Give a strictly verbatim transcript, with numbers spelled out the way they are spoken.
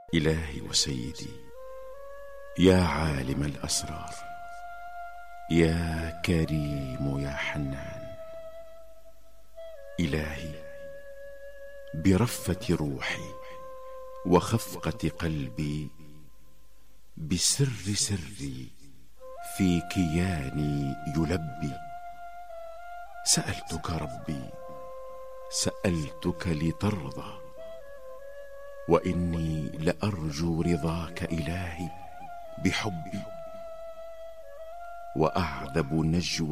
إلهي وسيدي، يا عالم الأسرار، يا كريم يا حنان، إلهي برفة روحي وخفقة قلبي، بسر سري في كياني يلبي، سألتك ربي، سألتك لترضى، وإني لأرجو رضاك إلهي بحبي، وأعذب نجوى